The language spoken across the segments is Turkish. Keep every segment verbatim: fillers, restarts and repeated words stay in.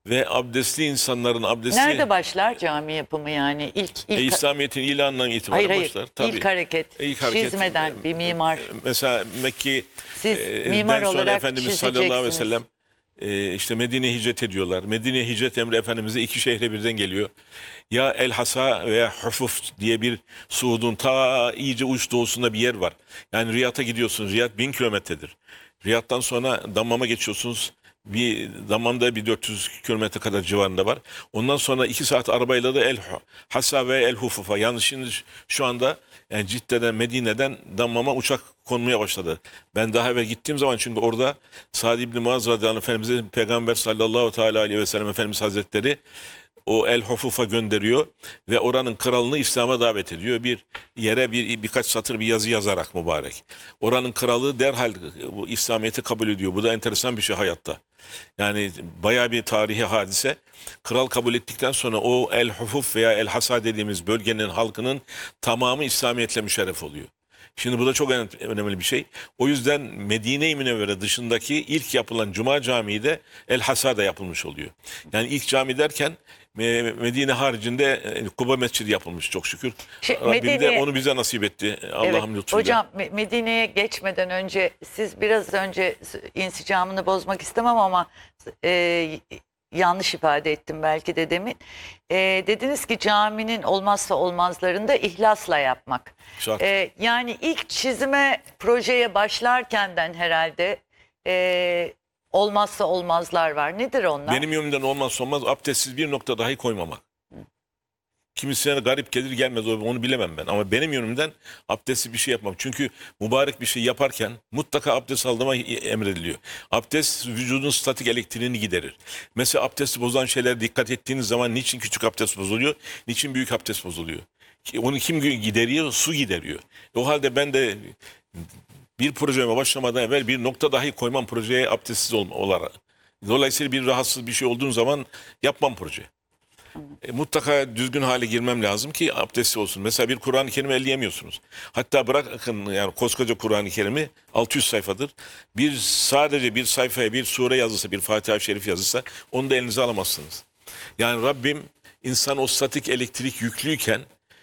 ve abdestli insanların abdesti... Nerede başlar cami yapımı yani? İlk, ilk... E, İslamiyet'in ilanından itibaren hayır, hayır. başlar. Tabii. İlk hareket, İlk hareket çizmeden bir mimar. Mesela Mekke Siz e, mimar sonra olarak Efendimiz sallallahu aleyhi ve sellem e, işte Medine'ye hicret ediyorlar. Medine'ye hicret emri Efendimiz'e iki şehre birden geliyor. Ya El Hasa veya Hufuf diye bir Suud'un ta iyice uç doğusunda bir yer var. Yani Riyad'a gidiyorsunuz. Riyad bin kilometredir. Riyad'dan sonra Dammam'a geçiyorsunuz. Bir Dammam'da bir dört yüz kilometre kadar civarında var. Ondan sonra iki saat arabayla da El Hasa ve El Hufuf'a. Yani şimdi şu anda yani Cidde'den, Medine'den Dammam'a uçak konmaya başladı. Ben daha evvel gittiğim zaman çünkü orada Sa'd ibn Muaz radıyallahu anh Efendimiz'e Peygamber sallallahu teala aleyhi ve sellem Efendimiz Hazretleri o El Hufuf'a gönderiyor ve oranın kralını İslam'a davet ediyor. Bir yere bir birkaç satır bir yazı yazarak mübarek. Oranın kralı derhal bu İslamiyet'i kabul ediyor. Bu da enteresan bir şey hayatta. Yani bayağı bir tarihi hadise. Kral kabul ettikten sonra o El Hufuf veya El Hasa dediğimiz bölgenin halkının tamamı İslamiyet'le müşerref oluyor. Şimdi bu da çok önemli bir şey. O yüzden Medine-i Münevvere dışındaki ilk yapılan Cuma Camii de El Hasa'da yapılmış oluyor. Yani ilk cami derken Medine haricinde Kuba Mescidi yapılmış çok şükür. Şey, Rabbim Medine... de onu bize nasip etti. Allah'ım evet. lütfuyla. Hocam Medine'ye geçmeden önce siz biraz önce insicamını bozmak istemem ama e, yanlış ifade ettim belki de demin. E, dediniz ki caminin olmazsa olmazlarında ihlasla yapmak. E, yani ilk çizime projeye başlarkenden herhalde e, olmazsa olmazlar var. Nedir onlar? Benim yönümden olmazsa olmaz abdestsiz bir nokta dahi koymamak. Kimisine garip gelir gelmez onu bilemem ben. Ama benim yönümden abdestsiz bir şey yapmam. Çünkü mübarek bir şey yaparken mutlaka abdest aldırma emrediliyor. Abdest vücudun statik elektriğini giderir. Mesela abdesti bozan şeylere dikkat ettiğiniz zaman niçin küçük abdest bozuluyor? Niçin büyük abdest bozuluyor? Onu kim gideriyor? Su gideriyor. O halde ben de bir projeme başlamadan evvel bir nokta dahi koymam projeye abdestsiz olarak. Dolayısıyla bir rahatsız bir şey olduğun zaman yapmam proje. E, mutlaka düzgün hale girmem lazım ki abdestli olsun. Mesela bir Kur'an-ı Kerim'i elleyemiyorsunuz. Hatta bırakın yani koskoca Kur'an-ı Kerim'i altı yüz sayfadır. Bir sadece bir sayfaya bir sure yazılsa, bir Fatiha-i Şerif yazılsa onu da elinize alamazsınız. Yani Rabbim insan o statik elektrik yüklüyken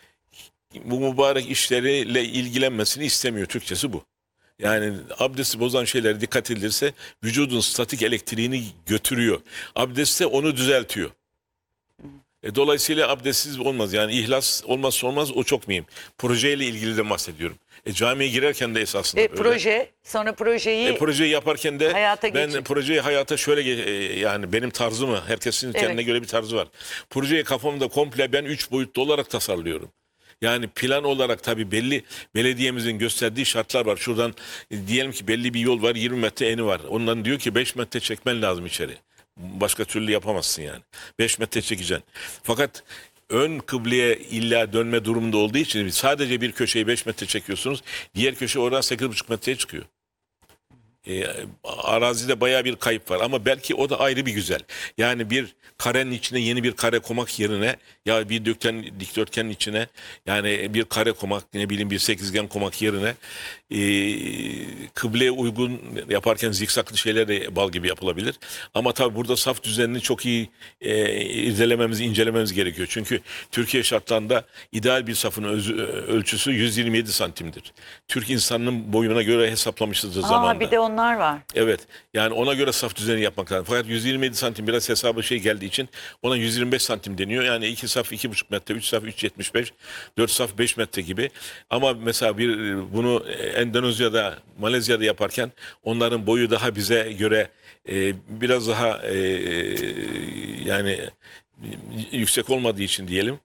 bu mübarek işleriyle ilgilenmesini istemiyor. Türkçesi bu. Yani abdesti bozan şeylere dikkat edilirse vücudun statik elektriğini götürüyor. Abdestte onu düzeltiyor. E, dolayısıyla abdestsiz olmaz. Yani ihlas olmazsa olmaz o çok mühim. Projeyle ilgili de bahsediyorum. E, camiye girerken de esasında e, böyle. Proje, sonra projeyi e, projeyi yaparken de hayata ben geçin. projeyi hayata şöyle e, yani benim tarzımı herkesin Evet. kendine göre bir tarzı var. Projeyi kafamda komple ben üç boyutlu olarak tasarlıyorum. Yani plan olarak tabii belli belediyemizin gösterdiği şartlar var. Şuradan e, diyelim ki belli bir yol var, yirmi metre eni var. Ondan diyor ki beş metre çekmen lazım içeri. Başka türlü yapamazsın yani. beş metre çekeceksin. Fakat ön kıbleye illa dönme durumunda olduğu için sadece bir köşeyi beş metre çekiyorsunuz. Diğer köşe oradan sekiz buçuk metreye çıkıyor. E, arazide bayağı bir kayıp var ama belki o da ayrı bir güzel. Yani bir karenin içine yeni bir kare koymak yerine ya bir dikdörtgen, dikdörtgenin içine yani bir kare koymak ne bileyim bir sekizgen koymak yerine e, kıbleye uygun yaparken zikzaklı şeyler de bal gibi yapılabilir. Ama tabi burada saf düzenini çok iyi e, irdelememiz, incelememiz gerekiyor. Çünkü Türkiye şartlarında ideal bir safın özü, ölçüsü yüz yirmi yedi santimdir. Türk insanının boyuna göre hesaplamışızdır Aa, zamanında. bir de onlar var. Evet. Yani ona göre saf düzeni yapmak lazım. Fakat yüz yirmi yedi santim biraz hesabı şey geldiği için ona yüz yirmi beş santim deniyor. Yani iki saf iki buçuk metre, üç saf üç yetmiş beş, dört saf beş metre gibi. Ama mesela bir bunu Endonezya'da, Malezya'da yaparken onların boyu daha bize göre e, biraz daha e, yani yüksek olmadığı için diyelim.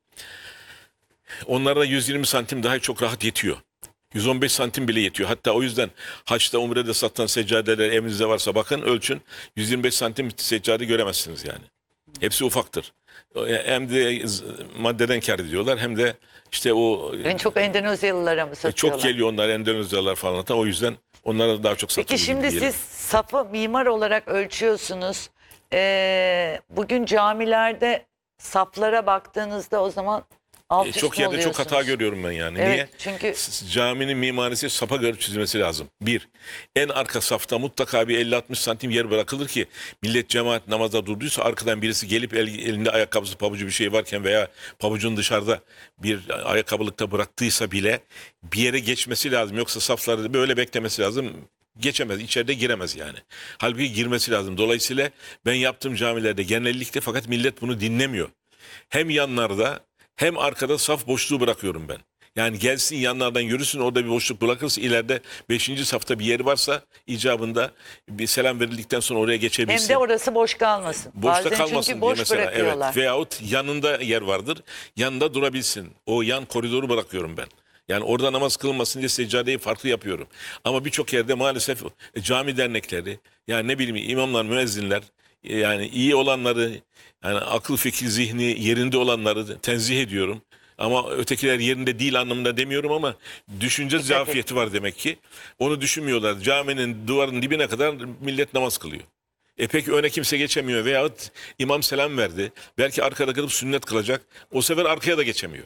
Onlara yüz yirmi santim daha çok rahat yetiyor. yüz on beş santim bile yetiyor. Hatta o yüzden haçta umrede satılan seccadeler evinizde varsa bakın ölçün. yüz yirmi beş santim seccade göremezsiniz yani. Hepsi ufaktır. Hem de maddeden kar ediyorlar hem de işte o... En çok Endonezyalılara mı satıyorlar? Çok geliyor onlar Endonezyalılar falan. O yüzden onlara daha çok satılıyor. Peki şimdi siz safı mimar olarak ölçüyorsunuz. Ee, bugün camilerde saflara baktığınızda o zaman Alt E, üst çok mü yerde çok hata oluyorsunuz? görüyorum ben yani. Evet, Niye? çünkü- S- Caminin mimarisi sapa göre çizilmesi lazım. Bir, en arka safta mutlaka bir elli altmış santim yer bırakılır ki millet cemaat namazda durduysa arkadan birisi gelip el- elinde ayakkabısı pabucu bir şey varken veya pabucun dışarıda bir ayakkabılıkta bıraktıysa bile bir yere geçmesi lazım. Yoksa safları böyle beklemesi lazım. Geçemez, içeride giremez yani. Halbuki girmesi lazım. Dolayısıyla ben yaptığım camilerde genellikle, fakat millet bunu dinlemiyor. Hem yanlarda hem arkada saf boşluğu bırakıyorum ben. Yani gelsin yanlardan yürüsün, orada bir boşluk bırakırsa ileride beşinci safta bir yeri varsa icabında bir selam verildikten sonra oraya Hem geçebilsin. de orası boş kalmasın. Boşta Bazen kalmasın çünkü diye boş mesela, bırakıyorlar. evet. Veyahut yanında yer vardır. Yanında durabilsin. O yan koridoru bırakıyorum ben. Yani orada namaz kılınmasın diye seccadeyi farklı yapıyorum. Ama birçok yerde maalesef e, cami dernekleri, yani ne bileyim imamlar, müezzinler, e, yani iyi olanları, yani akıl fikir zihni yerinde olanları tenzih ediyorum. Ama ötekiler yerinde değil anlamında demiyorum, ama düşünce zafiyeti var demek ki. Onu düşünmüyorlar. Caminin duvarın dibine kadar millet namaz kılıyor. E peki öne kimse geçemiyor veyahut imam selam verdi. Belki arkada kalıp sünnet kılacak. O sefer arkaya da geçemiyor.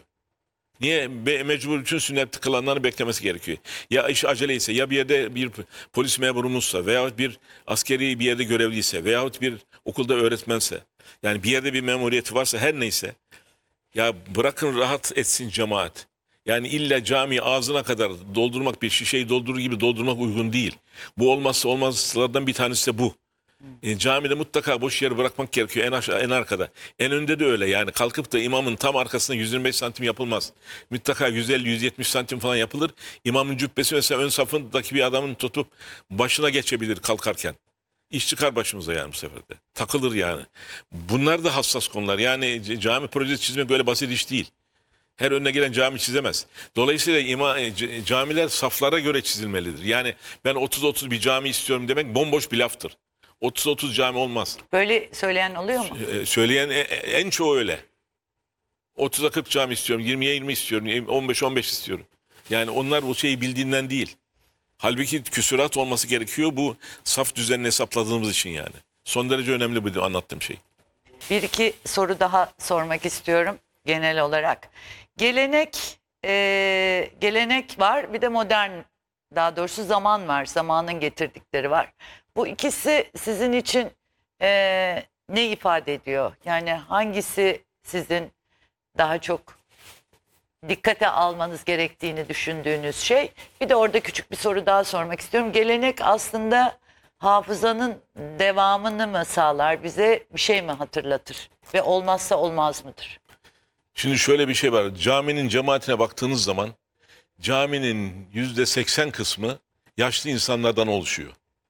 Niye? Be mecbur bütün sünnet kılanları beklemesi gerekiyor. Ya iş aceleyse, ya bir yerde bir polis memurumuzsa veyahut bir askeri bir yerde görevliyse veyahut bir okulda öğretmense, yani bir yerde bir memuriyeti varsa, her neyse, ya bırakın rahat etsin cemaat. Yani illa cami ağzına kadar doldurmak, bir şişeyi doldurur gibi doldurmak uygun değil. Bu olmazsa olmazlardan bir tanesi de bu. E, camide mutlaka boş yer bırakmak gerekiyor, en aşağı, en arkada. En önde de öyle, yani kalkıp da imamın tam arkasına yüz yirmi beş santim yapılmaz. Mutlaka yüz elli yüz yetmiş santim falan yapılır. İmamın cübbesi mesela ön safındaki bir adamın tutup başına geçebilir kalkarken. İş çıkar başımıza yani bu sefer de. Takılır yani. Bunlar da hassas konular. Yani c- cami projesi çizmek böyle basit iş değil. Her önüne gelen cami çizemez. Dolayısıyla ima, e, c- camiler saflara göre çizilmelidir. Yani ben otuz otuz bir cami istiyorum demek bomboş bir laftır. otuz otuz cami olmaz. Böyle söyleyen oluyor mu? Ee, Söyleyen e- e- en çoğu öyle. otuza kırk cami istiyorum, yirmiye yirmi istiyorum, on beş on beş istiyorum. Yani onlar bu şeyi bildiğinden değil. Halbuki küsurat olması gerekiyor, bu saf düzenini hesapladığımız için yani. Son derece önemli bu anlattığım şey. Bir iki soru daha sormak istiyorum genel olarak. Gelenek, e, gelenek var, bir de modern, daha doğrusu zaman var, zamanın getirdikleri var. Bu ikisi sizin için e, ne ifade ediyor? Yani hangisi sizin daha çok dikkate almanız gerektiğini düşündüğünüz şey? Bir de orada küçük bir soru daha sormak istiyorum. Gelenek aslında hafızanın devamını mı sağlar, bize bir şey mi hatırlatır ve olmazsa olmaz mıdır? Şimdi şöyle bir şey var. Caminin cemaatine baktığınız zaman caminin yüzde seksen kısmı yaşlı insanlardan oluşuyor.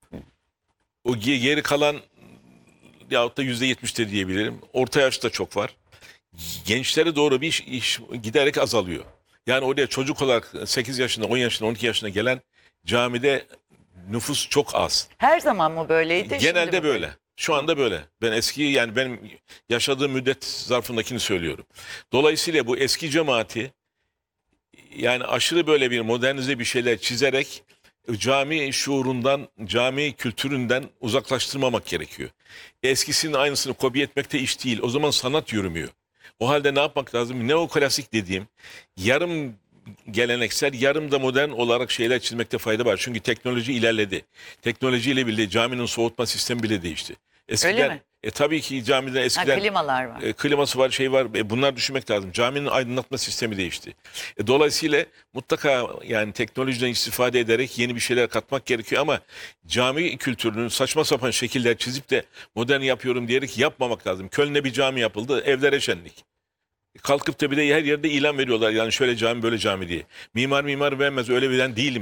O ge- geri kalan, yahut da yüzde yetmiş de diyebilirim, orta yaşta çok var. Gençlere doğru bir iş, iş giderek azalıyor. Yani oraya çocuk olarak sekiz yaşında, on yaşında, on iki yaşında gelen camide nüfus çok az. Her zaman mı böyleydi? şimdi Genelde mi böyle. Şu anda böyle. Ben eski, yani benim yaşadığım müddet zarfındakini söylüyorum. Dolayısıyla bu eski cemaati, yani aşırı böyle bir modernize bir şeyler çizerek cami şuurundan, cami kültüründen uzaklaştırmamak gerekiyor. Eskisinin aynısını kopya etmek de iş değil. O zaman sanat yürümüyor. O halde ne yapmak lazım? Neoklasik dediğim yarım geleneksel, yarım da modern olarak şeyler çizmekte fayda var. Çünkü teknoloji ilerledi. Teknolojiyle birlikte caminin soğutma sistemi bile değişti. Eskiden, Öyle mi? E, tabii ki camide Ha, eskiden klimalar var. e, kliması var, şey var. E, bunlar düşünmek lazım. Caminin aydınlatma sistemi değişti. E, dolayısıyla mutlaka yani teknolojiden istifade ederek yeni bir şeyler katmak gerekiyor, ama cami kültürünün saçma sapan şekiller çizip de modern yapıyorum diyerek yapmamak lazım. Köln'e bir cami yapıldı, evlere şenlik. Kalkıp da bir de her yerde ilan veriyorlar, yani şöyle cami böyle cami diye. Mimar mimar beğenmez, öyle bilen değilim